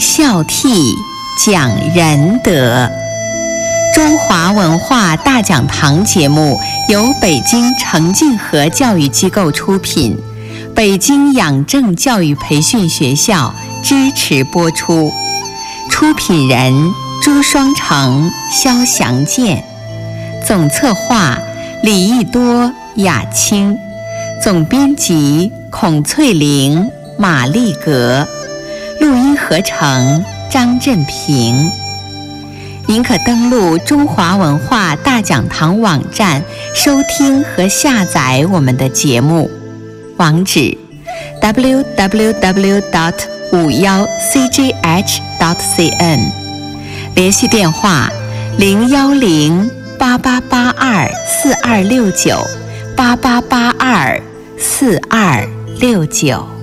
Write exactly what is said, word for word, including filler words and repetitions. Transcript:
孝悌，讲仁德。中华文化大讲堂节目由北京程敬和教育机构出品，北京养正教育培训学校支持播出。出品人朱双成、肖祥健，总策划李义多、雅青，总编辑孔翠玲、马丽格，录音合成张振平。您可登录中华文化大讲堂网站收听和下载我们的节目，网址 double-u double-u double-u 点 五一 c j h 点 c n， 联系电话零一零八八八二四二六九八八八二四二六九。